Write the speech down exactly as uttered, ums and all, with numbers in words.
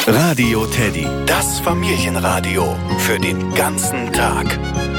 Radio Teddy, das Familienradio für den ganzen Tag.